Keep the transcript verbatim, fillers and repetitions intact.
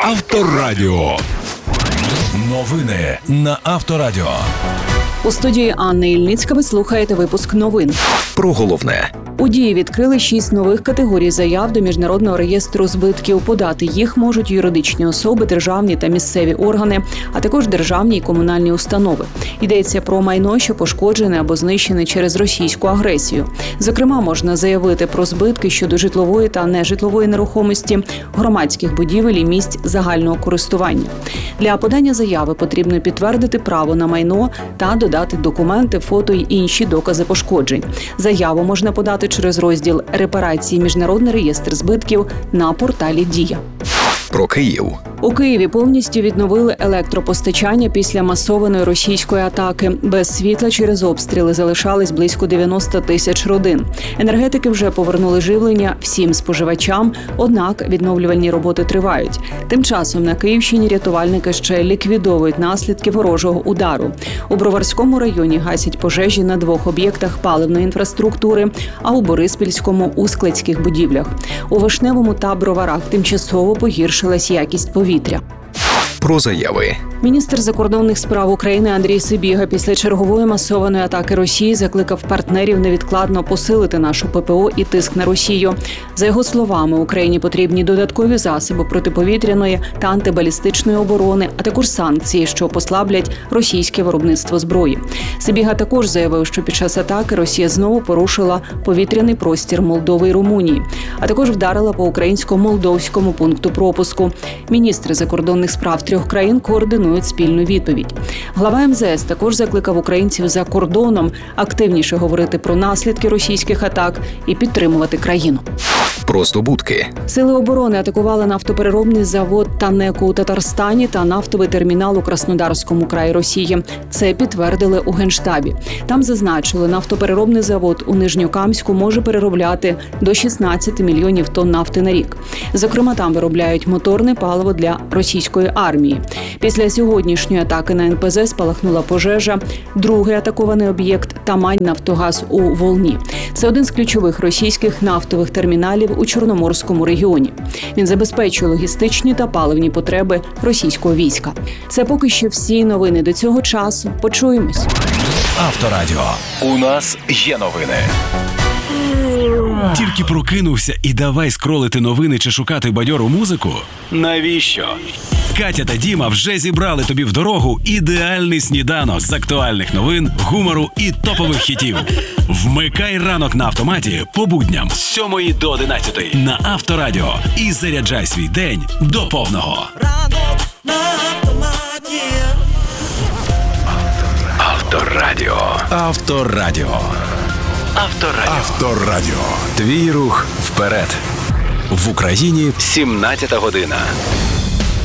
Авторадіо. Новини на Авторадіо. У студії Анни Ільницька ви слухаєте випуск новин. Про головне. У Дії відкрили шість нових категорій заяв до Міжнародного реєстру збитків. Подати їх можуть юридичні особи, державні та місцеві органи, а також державні і комунальні установи. Йдеться про майно, що пошкоджене або знищене через російську агресію. Зокрема, можна заявити про збитки щодо житлової та нежитлової нерухомості, громадських будівель і місць загального користування. Для подання заяви потрібно підтвердити право на майно та додати документи, фото й інші докази пошкоджень. Заяву можна подати через розділ «Репарації. Міжнародний реєстр збитків» на порталі «Дія». Про Київ. У Києві повністю відновили електропостачання після масованої російської атаки. Без світла через обстріли залишались близько дев'яносто тисяч родин. Енергетики вже повернули живлення всім споживачам, однак відновлювальні роботи тривають. Тим часом на Київщині рятувальники ще ліквідовують наслідки ворожого удару. У Броварському районі гасять пожежі на двох об'єктах паливної інфраструктури, а у Бориспільському – у складських будівлях. У Вишневому та Броварах тимчасово погіршилась якість повітря. Про заяви. Міністр закордонних справ України Андрій Сибіга після чергової масованої атаки Росії закликав партнерів невідкладно посилити нашу ППО і тиск на Росію. За його словами, Україні потрібні додаткові засоби протиповітряної та антибалістичної оборони, а також санкції, що послаблять російське виробництво зброї. Сибіга також заявив, що під час атаки Росія знову порушила повітряний простір Молдови і Румунії, а також вдарила по українсько-молдовському пункту пропуску. Міністри закордонних справ трьох країн координують спільну відповідь. Глава ем зе ес також закликав українців за кордоном активніше говорити про наслідки російських атак і підтримувати країну. Про здобутки. Сили оборони атакували нафтопереробний завод «Танеко» у Татарстані та нафтовий термінал у Краснодарському краї Росії. Це підтвердили у Генштабі. Там зазначили, нафтопереробний завод у Нижньокамську може переробляти до шістнадцяти мільйонів тонн нафти на рік. Зокрема, там виробляють моторне паливо для російської армії. Після сьогоднішньої атаки на ен пе зе спалахнула пожежа. Другий атакований об'єкт – Тамань-Нафтогаз у Волні. Це один з ключових російських нафтових терміналів у Чорноморському регіоні. Він забезпечує логістичні та паливні потреби російського війська. Це поки що всі новини до цього часу. Почуємось. Авторадіо. У нас є новини. Тільки прокинувся і давай скролити новини чи шукати бадьору музику? Навіщо? Катя та Діма вже зібрали тобі в дорогу ідеальний сніданок з актуальних новин, гумору і топових хітів. Вмикай ранок на автоматі по будням з сьомої до одинадцятої на Авторадіо і заряджай свій день до повного. Ранок на автоматі. Авторадіо. Авторадіо. Авторадіо. Авторадіо. Твій рух вперед. В Україні сімнадцята година.